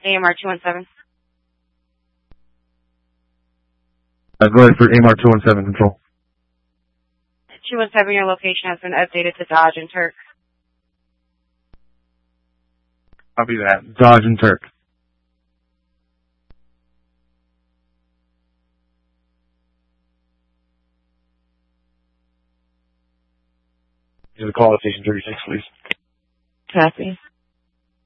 AMR 217. Go ahead for AMR 217 control. 217, your location has been updated to Dodge and Turk. Copy that. Dodge and Turk. Give a call to Station 36, please. Copy.